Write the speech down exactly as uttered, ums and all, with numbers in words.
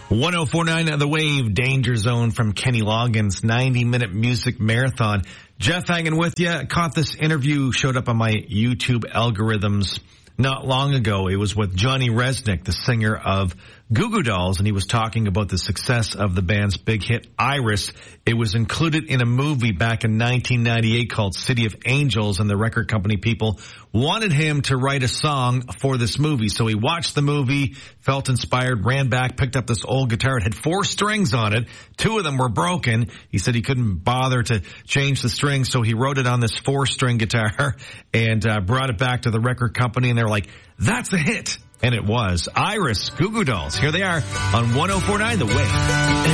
one oh four point nine The Wave, Danger Zone from Kenny Loggins, ninety minute music marathon. Jeff hanging with you. Caught this interview, showed up on my YouTube algorithms not long ago. It was with Johnny Resnick, the singer of Goo Goo Dolls, and he was talking about the success of the band's big hit, Iris. It was included in a movie back in nineteen ninety-eight called City of Angels, and the record company people wanted him to write a song for this movie. So he watched the movie, felt inspired, ran back, picked up this old guitar. It had four strings on it. Two of them were broken. He said he couldn't bother to change the strings, so he wrote it on this four-string guitar and uh, brought it back to the record company, and they're like, that's a hit. And it was. Iris, Goo Goo Dolls. Here they are on one oh four point nine The Wave.